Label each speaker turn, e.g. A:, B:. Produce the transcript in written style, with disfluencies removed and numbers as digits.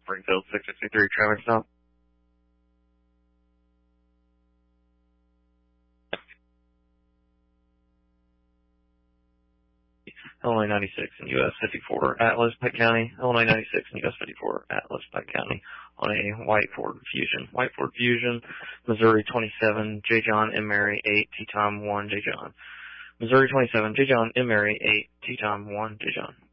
A: Springfield 663 traffic stop. Illinois 96 and US 54 Atlas, Pike County. Illinois 96 and US 54 Atlas, Pike County on a white Ford Fusion. White Ford Fusion, Missouri 27, J. John M. Mary 8, T. Tom 1, J. John. Missouri 27, J. John M. Mary 8, T. Tom 1, J. John.